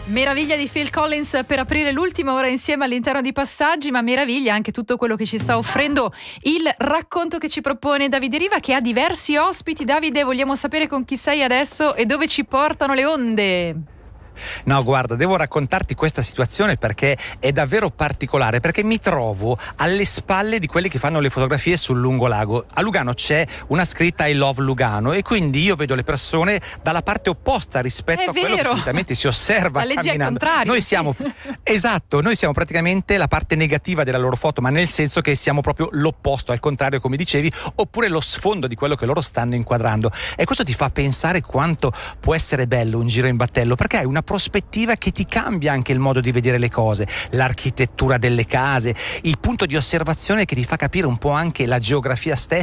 Meraviglia di Phil Collins per aprire l'ultima ora insieme all'interno di Passaggi, ma meraviglia anche tutto quello che ci sta offrendo il racconto che ci propone Davide Riva, che ha diversi ospiti. Davide, vogliamo sapere con chi sei adesso e dove ci portano le onde? No, guarda, devo raccontarti questa situazione perché è davvero particolare, perché mi trovo alle spalle di quelli che fanno le fotografie sul lungolago. A Lugano c'è una scritta I love Lugano e quindi io vedo le persone dalla parte opposta rispetto a quello che solitamente si osserva la legge camminando. Al contrario. Noi siamo esatto, noi siamo praticamente la parte negativa della loro foto, ma nel senso che siamo proprio l'opposto, al contrario, come dicevi, oppure lo sfondo di quello che loro stanno inquadrando. E questo ti fa pensare quanto può essere bello un giro in battello, perché hai una prospettiva che ti cambia anche il modo di vedere le cose, l'architettura delle case, il punto di osservazione che ti fa capire un po' anche la geografia stessa